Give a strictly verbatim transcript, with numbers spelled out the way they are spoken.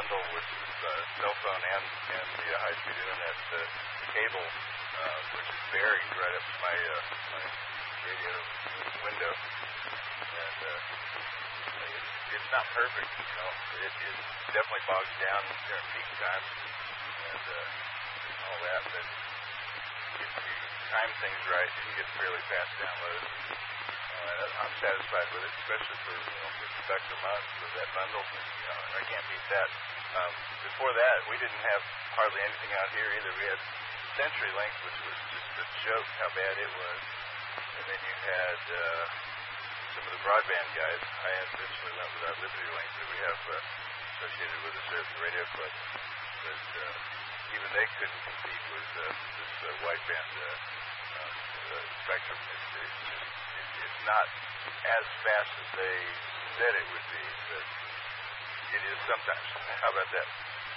bundle with uh, cell phone and, and the uh, high-speed internet uh, cable, uh, which is buried right up to my, uh, my radio window. And uh, it's, it's not perfect, you know. It, it definitely bogs down during peak time and uh, all that, but if you time things right, you can get fairly fast downloads. Uh, I'm satisfied with it, especially for, you know, fifty bucks a month for that bundle. You know, I can't beat that. Um, before that, we didn't have hardly anything out here either. We had CenturyLink, which was just a joke how bad it was. And then you had uh, some of the broadband guys. I eventually went with our LibertyLink that we have uh, associated with us here at the Radio Club. But uh, even they couldn't compete with uh, this uh, wideband uh, uh, uh, spectrum. It's, it's just it, it's not as fast as they said it would be, but it is sometimes. How about that?